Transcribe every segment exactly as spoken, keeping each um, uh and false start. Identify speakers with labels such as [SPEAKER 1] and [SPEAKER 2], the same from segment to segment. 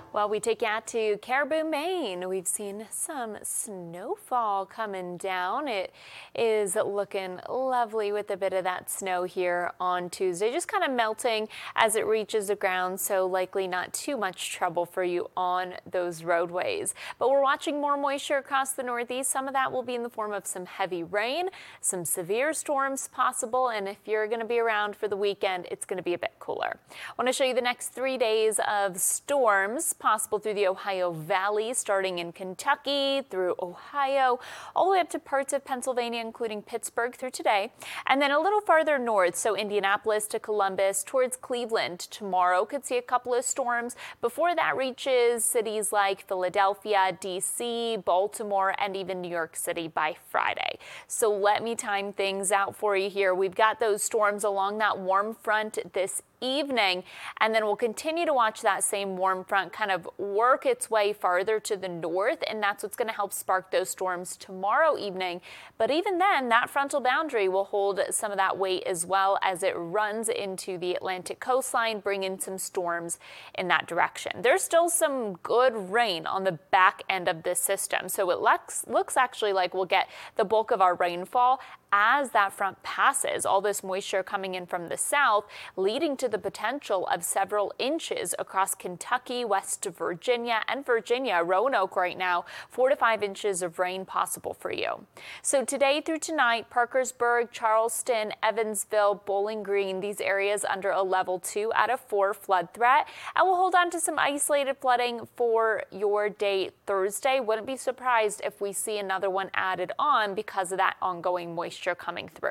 [SPEAKER 1] Well, we take you out to Caribou, Maine. We've seen some snowfall coming down. It is looking lovely with a bit of that snow here on Tuesday, just kind of melting as it reaches the ground, so likely not too much trouble for you on those roadways. But we're watching more moisture across the Northeast. Some of that will be in the form of some heavy rain, some severe storms possible, and if you're going to be around for the weekend, it's going to be a bit cooler. I want to show you the next three days of storms possible through the Ohio Valley, starting in Kentucky through Ohio, all the way up to parts of Pennsylvania, including Pittsburgh through today, and then a little farther north, so Indianapolis to Columbus towards Cleveland. Tomorrow could see a couple of storms before that reaches cities like Philadelphia, D C, Baltimore, and even New York City by Friday. So let me time things out for you here. We've got those storms along that warm front this evening, and then we'll continue to watch that same warm front kind of work its way farther to the north, and that's what's going to help spark those storms tomorrow evening. But even then, that frontal boundary will hold some of that weight as well as it runs into the Atlantic coastline, bringing some storms in that direction. There's still some good rain on the back end of this system, so it looks, looks actually like we'll get the bulk of our rainfall as that front passes. All this moisture coming in from the south, leading to the potential of several inches across Kentucky, west to Virginia, and Virginia, Roanoke right now, four to five inches of rain possible for you. So today through tonight, Parkersburg, Charleston, Evansville, Bowling Green, these areas under a level two out of four flood threat, and we'll hold on to some isolated flooding for your day Thursday. Wouldn't be surprised if we see another one added on because of that ongoing moisture coming through.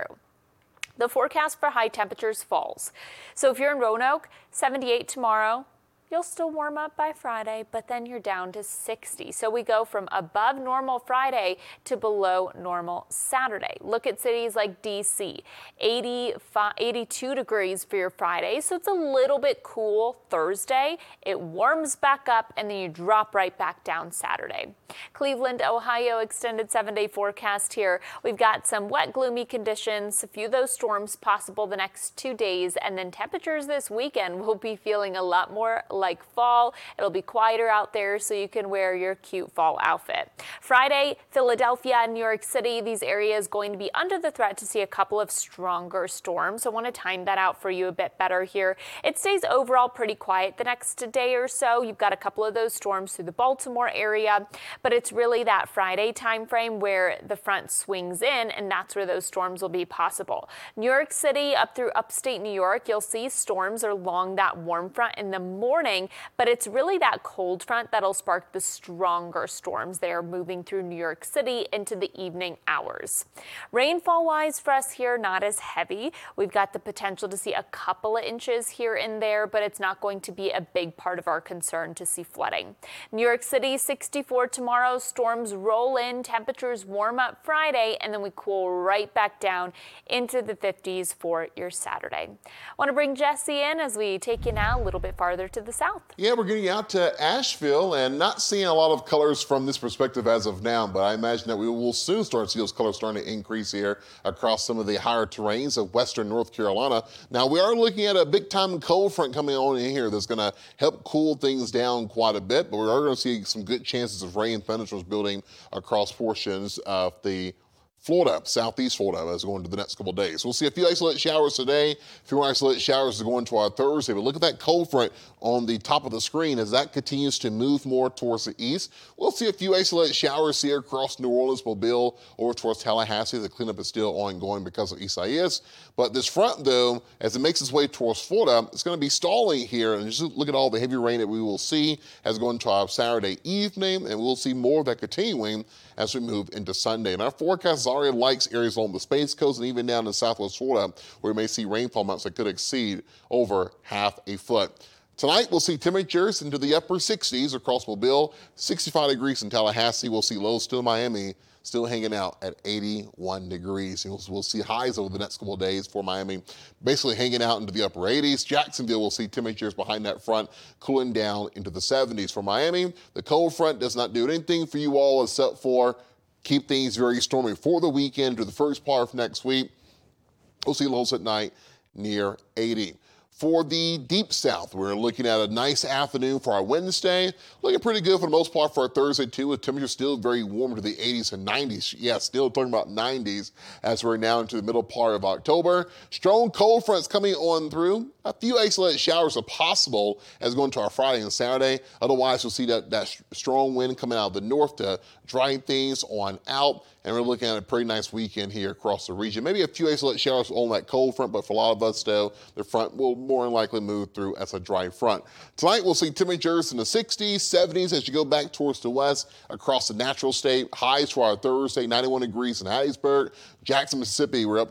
[SPEAKER 1] The forecast for high temperatures falls. So if you're in Roanoke, seventy-eight tomorrow. You'll still warm up by Friday, but then you're down to sixty. So we go from above normal Friday to below normal Saturday. Look at cities like D C, eighty-five, eighty-two degrees for your Friday. So it's a little bit cool Thursday. It warms back up and then you drop right back down Saturday. Cleveland, Ohio, extended seven day forecast here. We've got some wet, gloomy conditions, a few of those storms possible the next two days, and then temperatures this weekend will be feeling a lot more like fall. It'll be quieter out there, so you can wear your cute fall outfit. Friday, Philadelphia and New York City, these areas going to be under the threat to see a couple of stronger storms. I want to time that out for you a bit better here. It stays overall pretty quiet the next day or so. You've got a couple of those storms through the Baltimore area, but it's really that Friday time frame where the front swings in, and that's where those storms will be possible. New York City up through upstate New York, you'll see storms along that warm front in the morning, but it's really that cold front that'll spark the stronger storms. They are moving through New York City into the evening hours. Rainfall wise for us here, not as heavy. We've got the potential to see a couple of inches here and there, but it's not going to be a big part of our concern to see flooding. New York City, sixty-four tomorrow. Storms roll in, temperatures warm up Friday, and then we cool right back down into the fifties for your Saturday. I want to bring Jesse in as we take you now a little bit farther to the south.
[SPEAKER 2] Yeah, we're getting out to Asheville and not seeing a lot of colors from this perspective as of now, but I imagine that we will soon start to see those colors starting to increase here across some of the higher terrains of western North Carolina. Now, we are looking at a big time cold front coming on in here that's going to help cool things down quite a bit, but we are going to see some good chances of rain thunderstorms building across portions of the Florida, southeast Florida, as we go into the next couple of days. We'll see a few isolated showers today, a few more isolated showers to go into our Thursday. But look at that cold front on the top of the screen as that continues to move more towards the east. We'll see a few isolated showers here across New Orleans, Mobile, over towards Tallahassee. The cleanup is still ongoing because of Isaias. But this front, though, as it makes its way towards Florida, it's going to be stalling here. And just look at all the heavy rain that we will see as we go into our Saturday evening. And we'll see more of that continuing as we move into Sunday. And our forecast already likes areas along the Space Coast and even down in southwest Florida, where we may see rainfall amounts that could exceed over half a foot. Tonight, we'll see temperatures into the upper sixties across Mobile, sixty-five degrees in Tallahassee. We'll see lows still in Miami, still hanging out at eighty-one degrees. We'll, we'll see highs over the next couple of days for Miami, basically hanging out into the upper eighties. Jacksonville will see temperatures behind that front cooling down into the seventies. For Miami, the cold front does not do anything for you all except for keep things very stormy for the weekend to the first part of next week. We'll see lows at night near eighty. For the deep south, we're looking at a nice afternoon for our Wednesday. Looking pretty good for the most part for our Thursday too, with temperatures still very warm to the eighties and nineties. Yeah, still talking about nineties as we're now into the middle part of October. Strong cold fronts coming on through. A few isolated showers are possible as going to our Friday and Saturday. Otherwise, you'll see that, that strong wind coming out of the north to dry things on out. And we're looking at a pretty nice weekend here across the region. Maybe a few isolated showers on that cold front, but for a lot of us, though, the front will more than likely move through as a dry front. Tonight, we'll see temperatures in the sixties, seventies as you go back towards the west across the natural state. Highs for our Thursday, ninety-one degrees in Hattiesburg. Jackson, Mississippi, we're up